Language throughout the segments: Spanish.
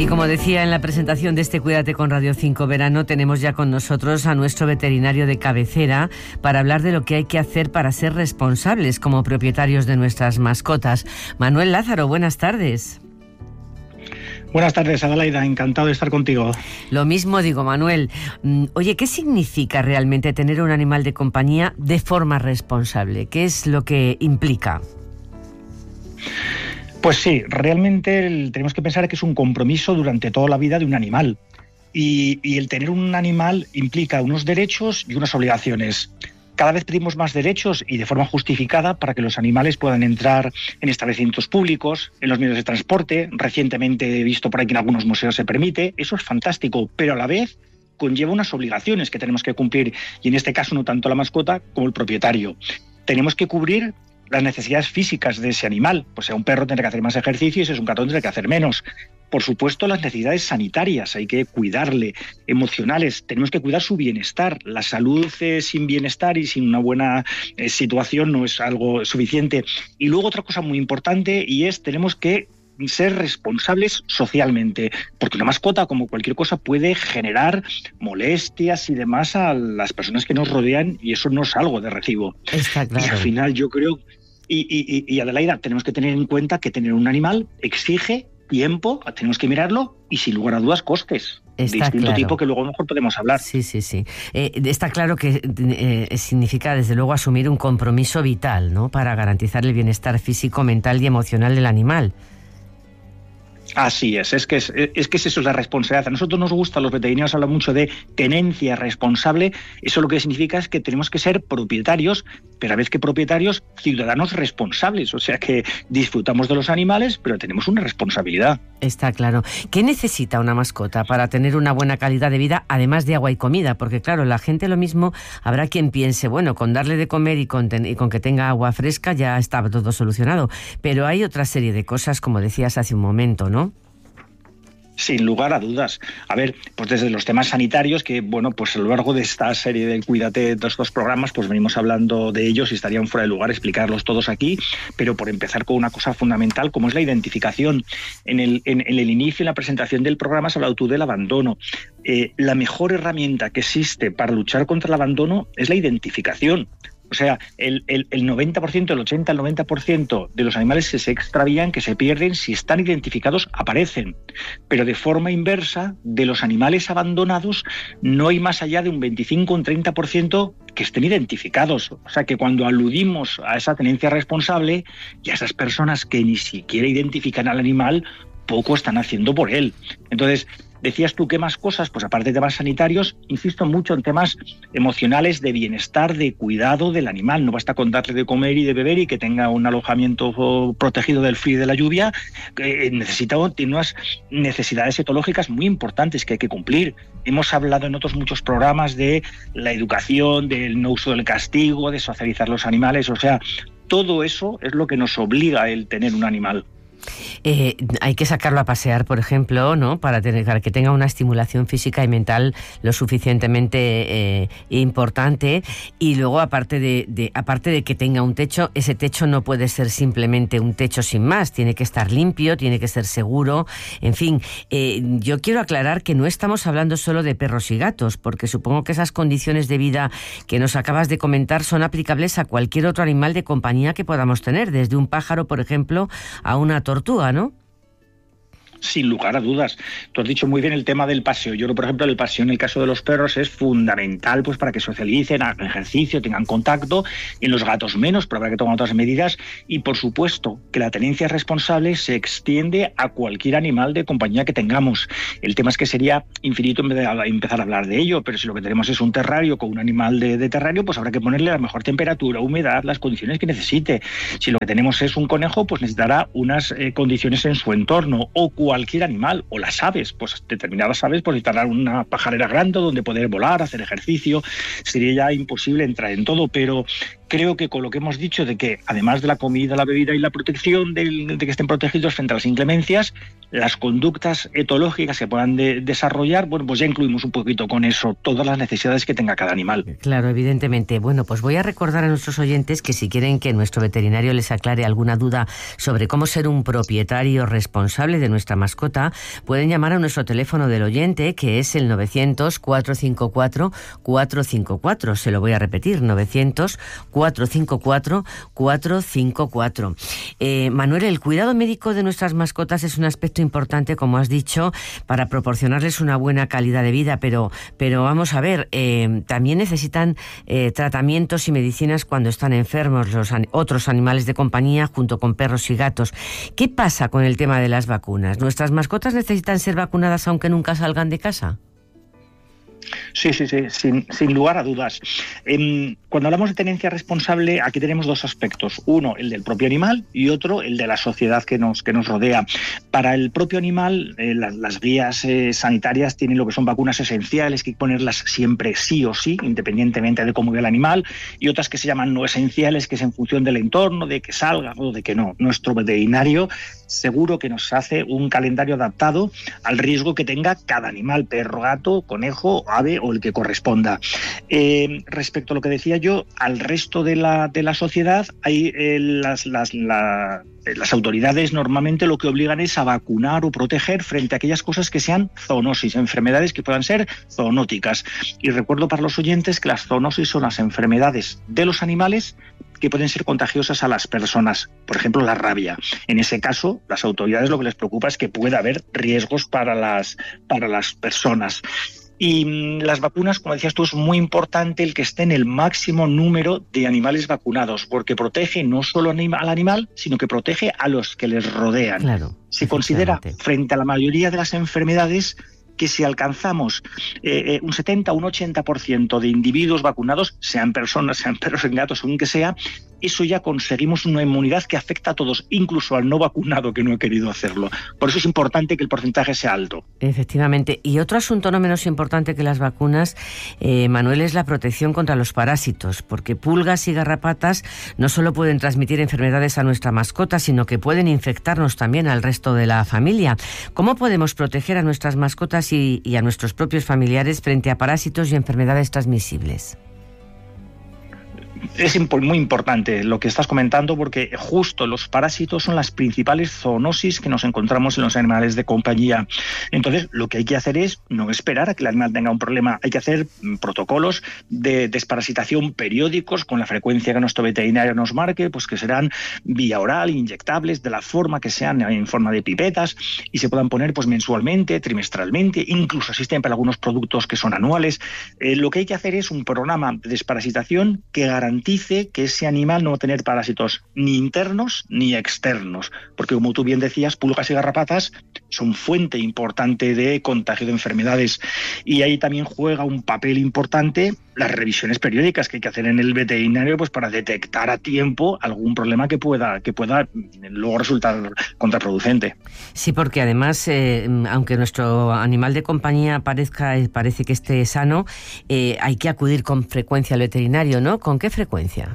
Y como decía en la presentación de este Cuídate con Radio 5 Verano, tenemos ya con nosotros a nuestro veterinario de cabecera para hablar de lo que hay que hacer para ser responsables como propietarios de nuestras mascotas. Manuel Lázaro, buenas tardes. Buenas tardes, Adelaida, encantado de estar contigo. Lo mismo digo, Manuel. Oye, ¿qué significa realmente tener un animal de compañía de forma responsable? ¿Qué es lo que implica? Pues sí, realmente tenemos que pensar que es un compromiso durante toda la vida de un animal. Y el tener un animal implica unos derechos y unas obligaciones. Cada vez pedimos más derechos y de forma justificada para que los animales puedan entrar en establecimientos públicos, en los medios de transporte. Recientemente he visto por ahí que en algunos museos se permite. Eso es fantástico, pero a la vez conlleva unas obligaciones que tenemos que cumplir. Y en este caso no tanto la mascota como el propietario. Tenemos que cubrir las necesidades físicas de ese animal. Pues si a un perro tendrá que hacer más ejercicio y si es un gato tendrá que hacer menos. Por supuesto, las necesidades sanitarias, hay que cuidarle, emocionales, tenemos que cuidar su bienestar. La salud sin bienestar y sin una buena situación no es algo suficiente. Y luego otra cosa muy importante y es tenemos que ser responsables socialmente, porque una mascota, como cualquier cosa, puede generar molestias y demás a las personas que nos rodean y eso no es algo de recibo. Está claro. Y al final yo creo, y Adelaida, tenemos que tener en cuenta que tener un animal exige tiempo, tenemos que mirarlo y sin lugar a dudas costes. Está de distinto claro. tipo que luego a lo mejor podemos hablar. Sí. Está claro que significa desde luego asumir un compromiso vital, ¿no? Para garantizar el bienestar físico, mental y emocional del animal. Así es que eso es la responsabilidad. A nosotros nos gusta, los veterinarios hablan mucho de tenencia responsable. Eso lo que significa es que tenemos que ser propietarios, pero a vez que propietarios, ciudadanos responsables. O sea que disfrutamos de los animales, pero tenemos una responsabilidad. Está claro. ¿Qué necesita una mascota para tener una buena calidad de vida, además de agua y comida? Porque claro, la gente lo mismo, habrá quien piense, bueno, con darle de comer y con que tenga agua fresca ya está todo solucionado. Pero hay otra serie de cosas, como decías hace un momento, ¿no? Sin lugar a dudas. A ver, pues desde los temas sanitarios, que bueno, pues a lo largo de esta serie del Cuídate, de estos programas, pues venimos hablando de ellos y estarían fuera de lugar explicarlos todos aquí, pero por empezar con una cosa fundamental como es la identificación. En el inicio, en la presentación del programa, has hablado tú del abandono. La mejor herramienta que existe para luchar contra el abandono es la identificación. O sea, el 90%, el 80, el 90% de los animales que se extravían, que se pierden, si están identificados, aparecen. Pero de forma inversa, de los animales abandonados, no hay más allá de un 25 o un 30% que estén identificados. O sea, que cuando aludimos a esa tenencia responsable y a esas personas que ni siquiera identifican al animal, poco están haciendo por él. Entonces, decías tú, ¿qué más cosas? Pues aparte de temas sanitarios, insisto mucho en temas emocionales de bienestar, de cuidado del animal. No basta con darle de comer y de beber y que tenga un alojamiento protegido del frío y de la lluvia. Tiene unas necesidades etológicas muy importantes que hay que cumplir. Hemos hablado en otros muchos programas de la educación, del no uso del castigo, de socializar los animales. O sea, todo eso es lo que nos obliga el tener un animal. Hay que sacarlo a pasear, por ejemplo, ¿no? Para que tenga una estimulación física y mental lo suficientemente importante. Y luego, aparte de que tenga un techo, ese techo no puede ser simplemente un techo sin más. Tiene que estar limpio, tiene que ser seguro. En fin, yo quiero aclarar que no estamos hablando solo de perros y gatos, porque supongo que esas condiciones de vida que nos acabas de comentar son aplicables a cualquier otro animal de compañía que podamos tener, desde un pájaro, por ejemplo, a una tortuga, ¿no? Sin lugar a dudas. Tú has dicho muy bien el tema del paseo. Yo, por ejemplo, el paseo en el caso de los perros es fundamental pues para que socialicen, hagan ejercicio, tengan contacto. En los gatos menos, pero habrá que tomar otras medidas. Y, por supuesto, que la tenencia responsable se extiende a cualquier animal de compañía que tengamos. El tema es que sería infinito empezar a hablar de ello, pero si lo que tenemos es un terrario con un animal de terrario, pues habrá que ponerle la mejor temperatura, humedad, las condiciones que necesite. Si lo que tenemos es un conejo, pues necesitará unas condiciones en su entorno, o cualquier animal, o las aves, pues determinadas aves pues necesitarán una pajarera grande donde poder volar, hacer ejercicio. Sería ya imposible entrar en todo, pero creo que con lo que hemos dicho de que además de la comida, la bebida y la protección de que estén protegidos frente a las inclemencias, las conductas etológicas que puedan desarrollar, bueno, pues ya incluimos un poquito con eso todas las necesidades que tenga cada animal. Claro, evidentemente. Bueno, pues voy a recordar a nuestros oyentes que si quieren que nuestro veterinario les aclare alguna duda sobre cómo ser un propietario responsable de nuestra mascota, pueden llamar a nuestro teléfono del oyente, que es el 900-454-454. Se lo voy a repetir, 900-454-454. Manuel, el cuidado médico de nuestras mascotas es un aspecto importante, como has dicho, para proporcionarles una buena calidad de vida, pero vamos a ver, también necesitan tratamientos y medicinas cuando están enfermos los otros animales de compañía junto con perros y gatos. ¿Qué pasa con el tema de las vacunas? ¿Nuestras mascotas necesitan ser vacunadas aunque nunca salgan de casa? Sí, sin lugar a dudas. Cuando hablamos de tenencia responsable, aquí tenemos dos aspectos. Uno, el del propio animal, y otro, el de la sociedad que nos rodea. Para el propio animal, las guías sanitarias tienen lo que son vacunas esenciales, que hay que ponerlas siempre sí o sí, independientemente de cómo vive el animal, y otras que se llaman no esenciales, que es en función del entorno, de que salga o de que no. Nuestro veterinario seguro que nos hace un calendario adaptado al riesgo que tenga cada animal, perro, gato, conejo, ave o el que corresponda. Respecto a lo que decía yo, al resto de la sociedad, hay las autoridades normalmente lo que obligan es a vacunar o proteger frente a aquellas cosas que sean zoonosis, enfermedades que puedan ser zoonóticas. Y recuerdo para los oyentes que las zoonosis son las enfermedades de los animales que pueden ser contagiosas a las personas, por ejemplo la rabia. En ese caso, las autoridades lo que les preocupa es que pueda haber riesgos para las personas. Y las vacunas, como decías tú, es muy importante el que esté en el máximo número de animales vacunados, porque protege no solo al animal, sino que protege a los que les rodean. Claro, se considera, frente a la mayoría de las enfermedades, que si alcanzamos un 70 o un 80% de individuos vacunados, sean personas, sean perros, sean gatos, según que sea, eso ya conseguimos una inmunidad que afecta a todos, incluso al no vacunado que no ha querido hacerlo. Por eso es importante que el porcentaje sea alto. Efectivamente. Y otro asunto no menos importante que las vacunas, Manuel, es la protección contra los parásitos, porque pulgas y garrapatas no solo pueden transmitir enfermedades a nuestra mascota, sino que pueden infectarnos también al resto de la familia. ¿Cómo podemos proteger a nuestras mascotas y a nuestros propios familiares frente a parásitos y enfermedades transmisibles? Es muy importante lo que estás comentando, porque justo los parásitos son las principales zoonosis que nos encontramos en los animales de compañía. Entonces, lo que hay que hacer es no esperar a que el animal tenga un problema. Hay que hacer protocolos de desparasitación periódicos con la frecuencia que nuestro veterinario nos marque, pues que serán vía oral, inyectables, de la forma que sean, en forma de pipetas, y se puedan poner pues mensualmente, trimestralmente, incluso existen para algunos productos que son anuales. Lo que hay que hacer es un programa de desparasitación que garantice que ese animal no va a tener parásitos ni internos ni externos, porque como tú bien decías, pulgas y garrapatas son fuente importante de contagio de enfermedades, y ahí también juega un papel importante las revisiones periódicas que hay que hacer en el veterinario, pues para detectar a tiempo algún problema que pueda luego resultar contraproducente. Sí, porque además, aunque nuestro animal de compañía parece que esté sano, hay que acudir con frecuencia al veterinario, ¿no? ¿Con qué frecuencia?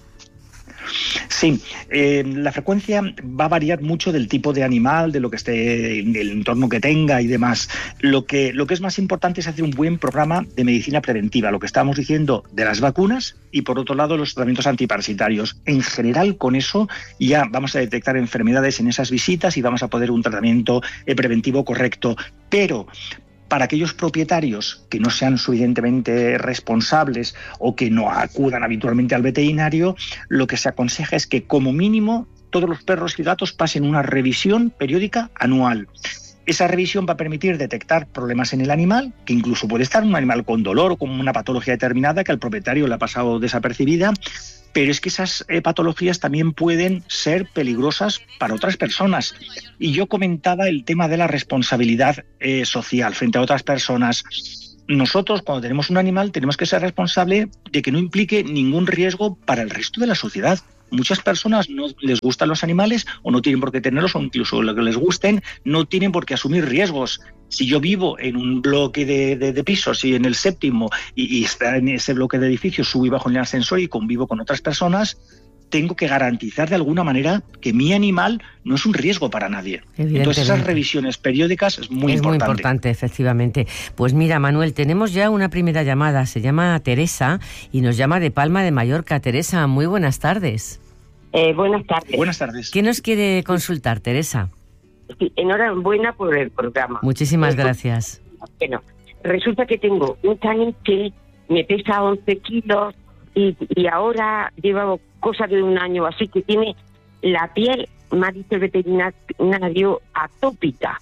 Sí, la frecuencia va a variar mucho del tipo de animal, de lo que esté, del entorno que tenga y demás. Lo que es más importante es hacer un buen programa de medicina preventiva, lo que estábamos diciendo de las vacunas y por otro lado los tratamientos antiparasitarios. En general, con eso ya vamos a detectar enfermedades en esas visitas y vamos a poder un tratamiento preventivo correcto. Pero para aquellos propietarios que no sean suficientemente responsables o que no acudan habitualmente al veterinario, lo que se aconseja es que como mínimo todos los perros y gatos pasen una revisión periódica anual. Esa revisión va a permitir detectar problemas en el animal, que incluso puede estar un animal con dolor o con una patología determinada que al propietario le ha pasado desapercibida, pero es que esas patologías también pueden ser peligrosas para otras personas. Y yo comentaba el tema de la responsabilidad social frente a otras personas. Nosotros, cuando tenemos un animal, tenemos que ser responsables de que no implique ningún riesgo para el resto de la sociedad. Muchas personas no les gustan los animales o no tienen por qué tenerlos, o incluso lo que les gusten, no tienen por qué asumir riesgos. Si yo vivo en un bloque de pisos y en el séptimo y está en ese bloque de edificios, subo y bajo en el ascensor y convivo con otras personas, tengo que garantizar de alguna manera que mi animal no es un riesgo para nadie. Entonces esas revisiones periódicas es muy importante. Es muy importante, efectivamente. Pues mira, Manuel, tenemos ya una primera llamada. Se llama Teresa y nos llama de Palma de Mallorca. Teresa, muy buenas tardes. Buenas tardes. Buenas tardes. ¿Qué nos quiere consultar, Teresa? Sí, enhorabuena por el programa. Muchísimas gracias. Bueno, resulta que tengo un caniche, me pesa 11 kilos y ahora lleva cosa de un año, así que tiene la piel, me ha dicho el veterinario, atópica.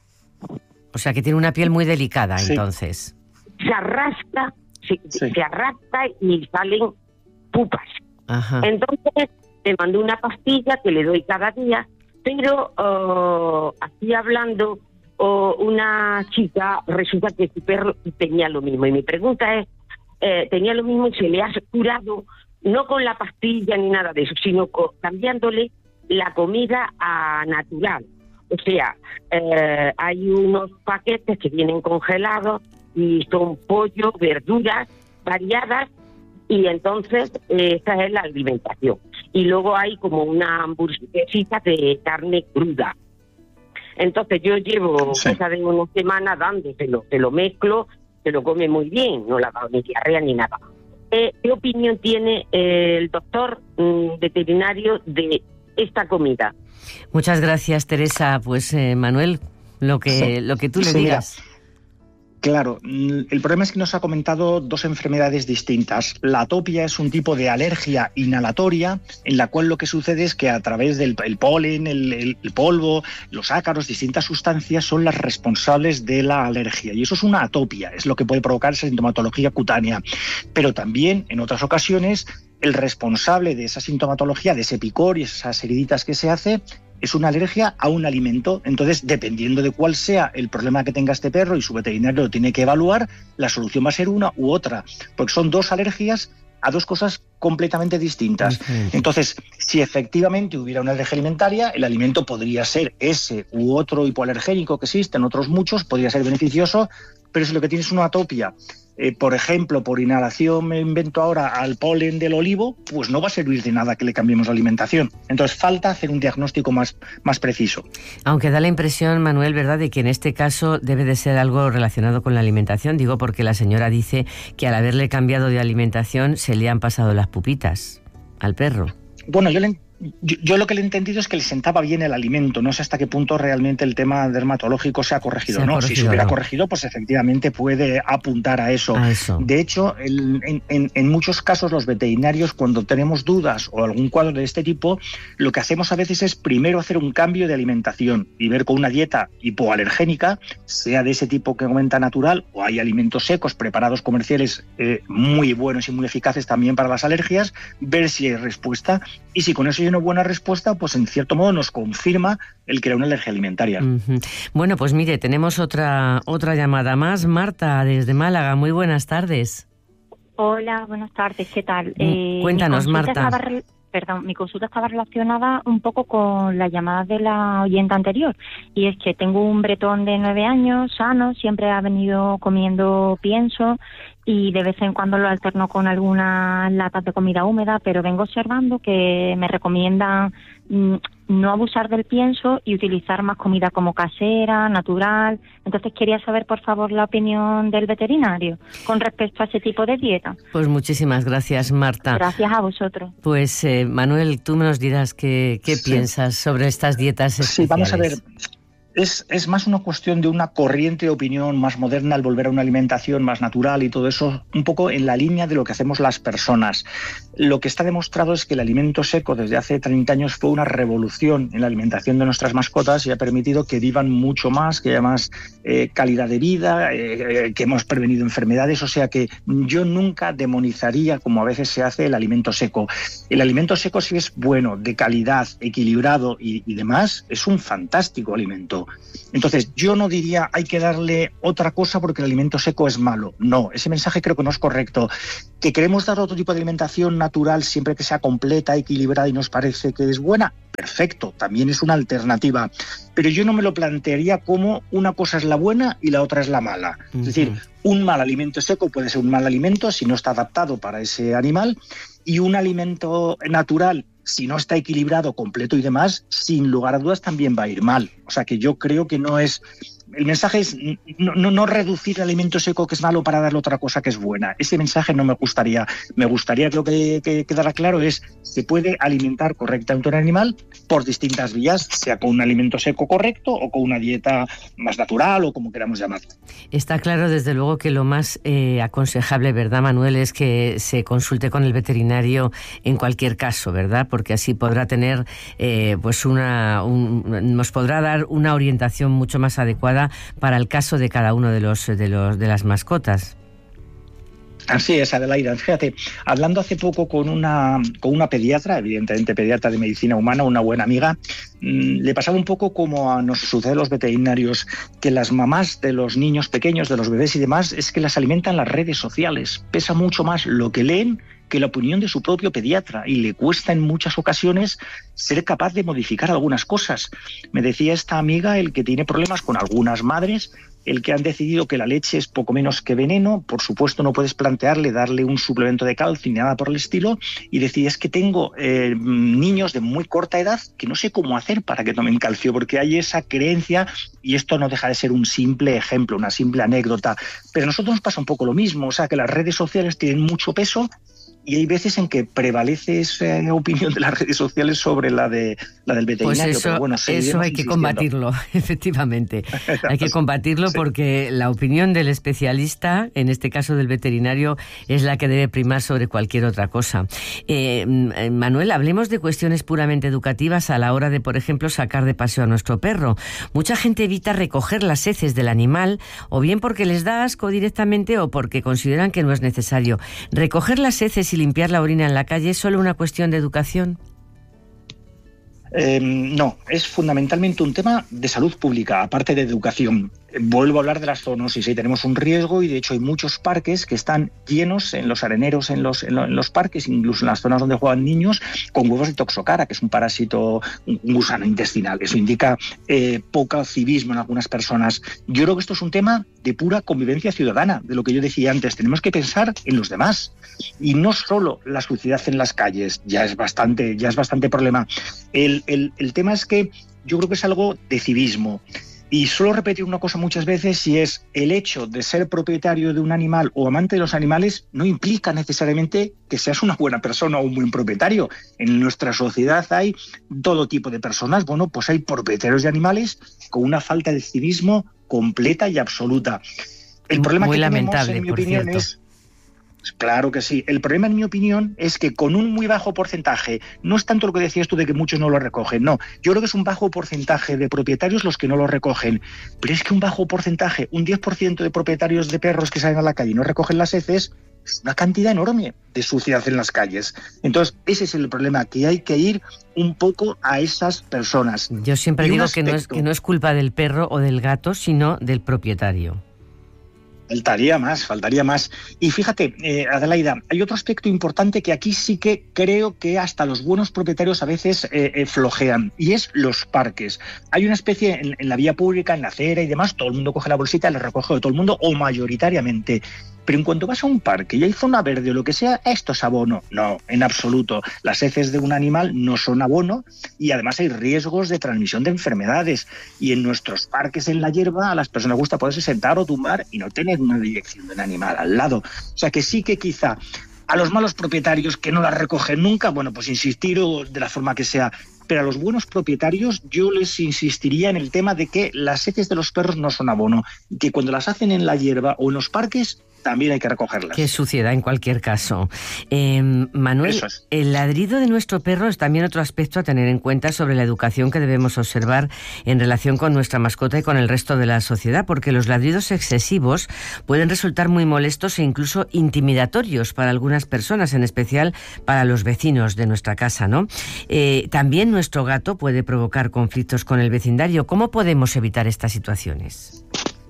O sea, que tiene una piel muy delicada, sí. Entonces. Se arrastra, se arrastra y salen pupas. Ajá. Entonces, le mando una pastilla que le doy cada día, pero así hablando, una chica, resulta que su perro tenía lo mismo. Y mi pregunta es, tenía lo mismo y se le ha curado, no con la pastilla ni nada de eso, sino cambiándole la comida a natural. O sea, hay unos paquetes que vienen congelados y son pollo, verduras variadas, y entonces esa es la alimentación. Y luego hay como una hamburguesita de carne cruda. Entonces yo llevo cosa de una semana dándoselo, se lo mezclo, se lo come muy bien, no le ha dado ni diarrea ni nada. ¿Qué opinión tiene el doctor veterinario de esta comida? Muchas gracias, Teresa. Pues Manuel, lo que tú le digas. Mira, claro, el problema es que nos ha comentado dos enfermedades distintas. La atopia es un tipo de alergia inhalatoria en la cual lo que sucede es que a través del polen, el polvo, los ácaros, distintas sustancias son las responsables de la alergia. Y eso es una atopia, es lo que puede provocar esa sintomatología cutánea. Pero también, en otras ocasiones, el responsable de esa sintomatología, de ese picor y esas heriditas que se hace, es una alergia a un alimento. Entonces, dependiendo de cuál sea el problema que tenga este perro y su veterinario lo tiene que evaluar, la solución va a ser una u otra, porque son dos alergias a dos cosas completamente distintas. Entonces, si efectivamente hubiera una alergia alimentaria, el alimento podría ser ese u otro hipoalergénico que existen, otros muchos, podría ser beneficioso, pero si lo que tienes es una atopia, por ejemplo, por inhalación, me invento ahora, al polen del olivo, pues no va a servir de nada que le cambiemos la alimentación. Entonces falta hacer un diagnóstico más preciso. Aunque da la impresión, Manuel, ¿verdad?, de que en este caso debe de ser algo relacionado con la alimentación. Digo porque la señora dice que al haberle cambiado de alimentación se le han pasado las pupitas al perro. Bueno, yo lo que le he entendido es que le sentaba bien el alimento. No sé hasta qué punto realmente el tema dermatológico se ha corregido. Si se hubiera corregido, pues efectivamente puede apuntar a eso. De hecho, en muchos casos los veterinarios, cuando tenemos dudas o algún cuadro de este tipo, lo que hacemos a veces es primero hacer un cambio de alimentación y ver con una dieta hipoalergénica, sea de ese tipo que comenta natural, o hay alimentos secos preparados comerciales muy buenos y muy eficaces también para las alergias, ver si hay respuesta, y si con eso hay una buena respuesta, pues en cierto modo nos confirma el que era una alergia alimentaria. Bueno, pues mire, tenemos otra llamada más. Marta, desde Málaga, muy buenas tardes. Hola, buenas tardes, ¿qué tal? Cuéntanos, Marta. Mi consulta estaba relacionada un poco con la llamada de la oyente anterior, y es que tengo un bretón de 9 años, sano, siempre ha venido comiendo pienso y de vez en cuando lo alterno con algunas latas de comida húmeda, pero vengo observando que me recomiendan no abusar del pienso y utilizar más comida como casera, natural. Entonces quería saber, por favor, la opinión del veterinario con respecto a ese tipo de dieta. Pues muchísimas gracias, Marta. Gracias a vosotros. Pues Manuel, tú nos dirás qué piensas sobre estas dietas especiales. Sí, vamos a ver. Es más una cuestión de una corriente de opinión más moderna al volver a una alimentación más natural y todo eso, un poco en la línea de lo que hacemos las personas. Lo que está demostrado es que el alimento seco desde hace 30 años fue una revolución en la alimentación de nuestras mascotas y ha permitido que vivan mucho más, que haya más calidad de vida, que hemos prevenido enfermedades. O sea que yo nunca demonizaría, como a veces se hace, el alimento seco. El alimento seco, si es bueno, de calidad, equilibrado y demás, es un fantástico alimento. malo. Entonces, yo no diría hay que darle otra cosa porque el alimento seco es malo. No, ese mensaje creo que no es correcto. ¿Que queremos dar otro tipo de alimentación natural siempre que sea completa, equilibrada y nos parece que es buena? Perfecto, también es una alternativa. Pero yo no me lo plantearía como una cosa es la buena y la otra es la mala. Es decir, un mal alimento seco puede ser un mal alimento si no está adaptado para ese animal, y un alimento natural, si no está equilibrado, completo y demás, sin lugar a dudas también va a ir mal. O sea que yo creo que no es... El mensaje es no reducir el alimento seco que es malo para darle otra cosa que es buena. Ese mensaje no me gustaría. Me gustaría que lo que quedara claro es se puede alimentar correctamente un animal por distintas vías, sea con un alimento seco correcto o con una dieta más natural o como queramos llamarlo. Está claro, desde luego, que lo más aconsejable, ¿verdad, Manuel?, es que se consulte con el veterinario en cualquier caso, ¿verdad? Porque así podrá tener, nos podrá dar una orientación mucho más adecuada para el caso de cada uno de las mascotas. Así es, Adelaida. Fíjate, hablando hace poco con una pediatra, evidentemente pediatra de medicina humana, una buena amiga, le pasaba un poco como nos sucede a los veterinarios, que las mamás de los niños pequeños, de los bebés y demás, es que las alimentan las redes sociales. Pesa mucho más lo que leen que la opinión de su propio pediatra, y le cuesta en muchas ocasiones ser capaz de modificar algunas cosas. Me decía esta amiga el que tiene problemas con algunas madres, el que han decidido que la leche es poco menos que veneno. Por supuesto no puedes plantearle darle un suplemento de calcio ni nada por el estilo, y decía, es que tengo niños de muy corta edad que no sé cómo hacer para que tomen calcio, porque hay esa creencia, y esto no deja de ser un simple ejemplo, una simple anécdota. Pero a nosotros nos pasa un poco lo mismo, o sea que las redes sociales tienen mucho peso, y hay veces en que prevalece esa opinión de las redes sociales sobre la del veterinario. Pues eso, pero bueno, eso hay que combatirlo, efectivamente. Hay que combatirlo, sí, porque la opinión del especialista, en este caso del veterinario, es la que debe primar sobre cualquier otra cosa. Manuel, hablemos de cuestiones puramente educativas a la hora de, por ejemplo, sacar de paseo a nuestro perro. Mucha gente evita recoger las heces del animal, o bien porque les da asco directamente o porque consideran que no es necesario. Recoger las heces y limpiar la orina en la calle es solo una cuestión de educación. No, es fundamentalmente un tema de salud pública, aparte de educación. Vuelvo a hablar de las zoonosis. Ahí tenemos un riesgo, y de hecho hay muchos parques que están llenos, en los areneros, en los parques, incluso en las zonas donde juegan niños, con huevos de toxocara, que es un parásito, un gusano intestinal. Eso indica poco civismo en algunas personas. Yo creo que esto es un tema de pura convivencia ciudadana, de lo que yo decía antes. Tenemos que pensar en los demás, y no solo la suciedad en las calles. Ya es bastante problema. El tema es que yo creo que es algo de civismo. Y suelo repetir una cosa muchas veces, y es el hecho de ser propietario de un animal o amante de los animales no implica necesariamente que seas una buena persona o un buen propietario. En nuestra sociedad hay todo tipo de personas. Bueno, pues hay propietarios de animales con una falta de civismo completa y absoluta. El problema muy que lamentable, tenemos, en mi por opinión, cierto. es... Claro que sí. El problema, en mi opinión, es que con un muy bajo porcentaje, no es tanto lo que decías tú de que muchos no lo recogen, no. Yo creo que es un bajo porcentaje de propietarios los que no lo recogen. Pero es que un bajo porcentaje, un 10% de propietarios de perros que salen a la calle y no recogen las heces, es una cantidad enorme de suciedad en las calles. Entonces, ese es el problema, que hay que ir un poco a esas personas. Yo siempre digo que no es culpa del perro o del gato, sino del propietario. Faltaría más. Y fíjate, Adelaida, hay otro aspecto importante que aquí sí que creo que hasta los buenos propietarios a veces flojean, y es los parques. Hay una especie en la vía pública, en la acera y demás, todo el mundo coge la bolsita, la recoge de todo el mundo, o mayoritariamente. Pero en cuanto vas a un parque y hay zona verde o lo que sea, esto es abono. No, en absoluto. Las heces de un animal no son abono, y además hay riesgos de transmisión de enfermedades. Y en nuestros parques, en la hierba, a las personas les gusta poderse sentar o tumbar y no tener una dirección de un animal al lado. O sea que sí que quizá a los malos propietarios que no las recogen nunca, bueno, pues insistir de la forma que sea. Pero a los buenos propietarios yo les insistiría en el tema de que las heces de los perros no son abono, y que cuando las hacen en la hierba o en los parques también hay que recogerlas. Qué suciedad en cualquier caso. Manuel, el ladrido de nuestro perro es también otro aspecto a tener en cuenta sobre la educación que debemos observar en relación con nuestra mascota y con el resto de la sociedad, porque los ladridos excesivos pueden resultar muy molestos e incluso intimidatorios para algunas personas, en especial para los vecinos de nuestra casa, ¿no? También nuestro gato puede provocar conflictos con el vecindario. ¿Cómo podemos evitar estas situaciones?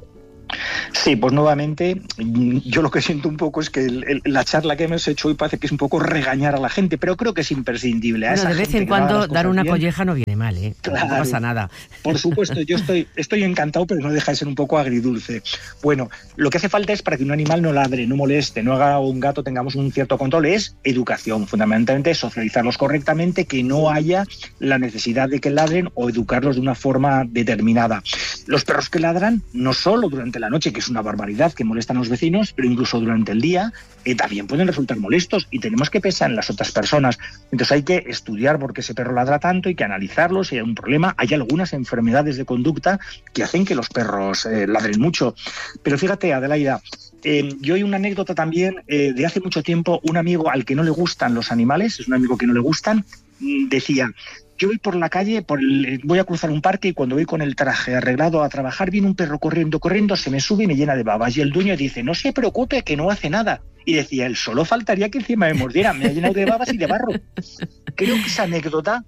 Sí, pues nuevamente, yo lo que siento un poco es que la charla que hemos hecho hoy parece que es un poco regañar a la gente, pero creo que es imprescindible. Bueno, de vez en cuando dar una colleja no viene mal, ¿eh? Claro, no pasa nada. Por supuesto, yo estoy encantado, pero no deja de ser un poco agridulce. Bueno, lo que hace falta es para que un animal no ladre, no moleste, no haga un gato, tengamos un cierto control, es educación, fundamentalmente socializarlos correctamente, que no haya la necesidad de que ladren o educarlos de una forma determinada. Los perros que ladran, no solo durante la noche, que es una barbaridad, que molestan a los vecinos, pero incluso durante el día también pueden resultar molestos y tenemos que pensar en las otras personas. Entonces hay que estudiar por qué ese perro ladra tanto y que analizarlo si hay un problema. Hay algunas enfermedades de conducta que hacen que los perros ladren mucho. Pero fíjate, Adelaida, yo hay una anécdota también de hace mucho tiempo. Un amigo al que no le gustan los animales, es un amigo que no le gustan, decía: yo voy por la calle, voy a cruzar un parque y cuando voy con el traje arreglado a trabajar, viene un perro corriendo, se me sube y me llena de babas. Y el dueño dice: no se preocupe, que no hace nada. Y decía él: solo faltaría que encima me mordiera, me ha llenado de babas y de barro. Creo que esa anécdota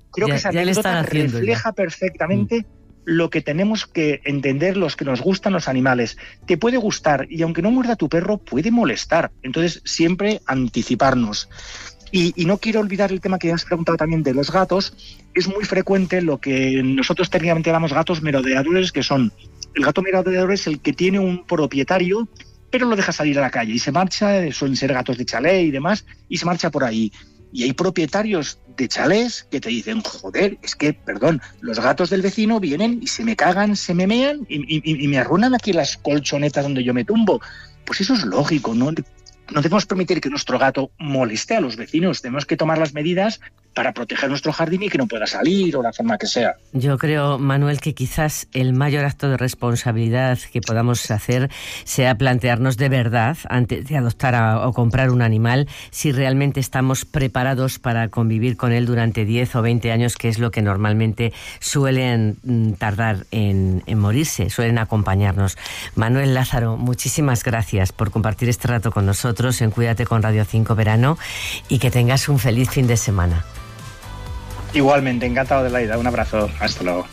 refleja perfectamente lo que tenemos que entender los que nos gustan los animales. Te puede gustar y aunque no muerda tu perro, puede molestar. Entonces, siempre anticiparnos. Y no quiero olvidar el tema que has preguntado también de los gatos. Es muy frecuente lo que nosotros técnicamente llamamos gatos merodeadores, que son... El gato merodeador es el que tiene un propietario, pero lo deja salir a la calle y se marcha, suelen ser gatos de chalet y demás, y se marcha por ahí. Y hay propietarios de chalés que te dicen: joder, es que, perdón, los gatos del vecino vienen y se me cagan, se me mean y me arruinan aquí las colchonetas donde yo me tumbo. Pues eso es lógico, ¿no? No debemos permitir que nuestro gato moleste a los vecinos. Tenemos que tomar las medidas para proteger nuestro jardín y que no pueda salir o la forma que sea. Yo creo, Manuel, que quizás el mayor acto de responsabilidad que podamos hacer sea plantearnos de verdad, antes de adoptar o comprar un animal, si realmente estamos preparados para convivir con él durante 10 o 20 años, que es lo que normalmente suelen tardar en morirse, suelen acompañarnos. Manuel Lázaro, muchísimas gracias por compartir este rato con nosotros en Cuídate con Radio 5 Verano y que tengas un feliz fin de semana. Igualmente, encantado, Adelaida. Un abrazo. Hasta luego.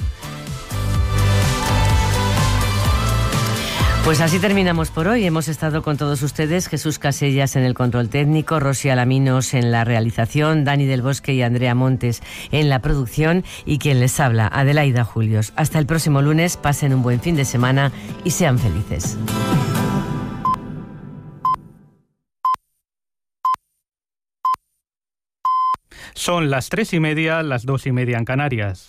Pues así terminamos por hoy. Hemos estado con todos ustedes: Jesús Casellas en el control técnico, Rosy Alaminos en la realización, Dani del Bosque y Andrea Montes en la producción y quien les habla, Adelaida Julios. Hasta el próximo lunes, pasen un buen fin de semana y sean felices. Son las 3:30, las 2:30 en Canarias.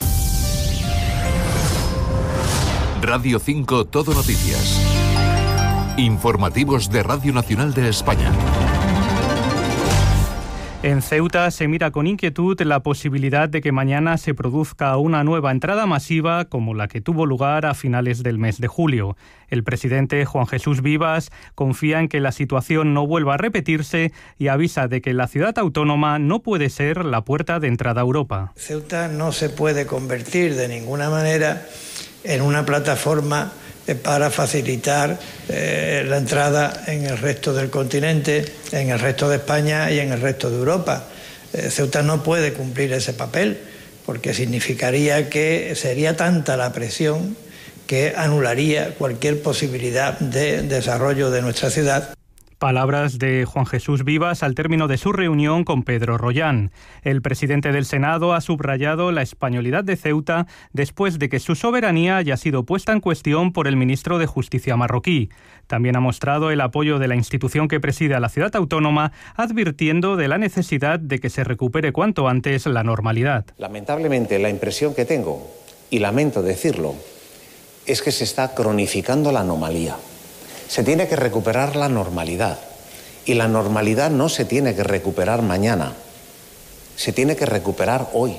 Radio 5 Todo Noticias. Informativos de Radio Nacional de España. En Ceuta se mira con inquietud la posibilidad de que mañana se produzca una nueva entrada masiva como la que tuvo lugar a finales del mes de julio. El presidente Juan Jesús Vivas confía en que la situación no vuelva a repetirse y avisa de que la ciudad autónoma no puede ser la puerta de entrada a Europa. Ceuta no se puede convertir de ninguna manera en una plataforma para facilitar la entrada en el resto del continente, en el resto de España y en el resto de Europa. Ceuta no puede cumplir ese papel porque significaría que sería tanta la presión que anularía cualquier posibilidad de desarrollo de nuestra ciudad. Palabras de Juan Jesús Vivas al término de su reunión con Pedro Rollán. El presidente del Senado ha subrayado la españolidad de Ceuta después de que su soberanía haya sido puesta en cuestión por el ministro de Justicia marroquí. También ha mostrado el apoyo de la institución que preside a la ciudad autónoma, advirtiendo de la necesidad de que se recupere cuanto antes la normalidad. Lamentablemente, la impresión que tengo, y lamento decirlo, es que se está cronificando la anomalía. Se tiene que recuperar la normalidad. Y la normalidad no se tiene que recuperar mañana. Se tiene que recuperar hoy.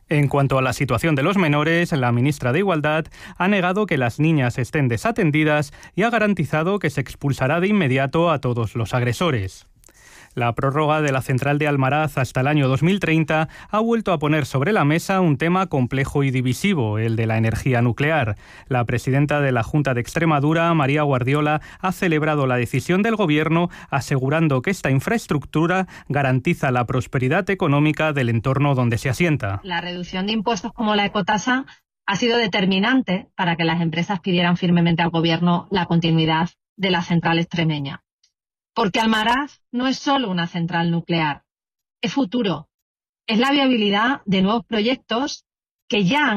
En cuanto a la situación de los menores, la ministra de Igualdad ha negado que las niñas estén desatendidas y ha garantizado que se expulsará de inmediato a todos los agresores. La prórroga de la central de Almaraz hasta el año 2030 ha vuelto a poner sobre la mesa un tema complejo y divisivo, el de la energía nuclear. La presidenta de la Junta de Extremadura, María Guardiola, ha celebrado la decisión del Gobierno, asegurando que esta infraestructura garantiza la prosperidad económica del entorno donde se asienta. La reducción de impuestos como la ecotasa ha sido determinante para que las empresas pidieran firmemente al Gobierno la continuidad de la central extremeña. Porque Almaraz no es solo una central nuclear, es futuro, es la viabilidad de nuevos proyectos que ya han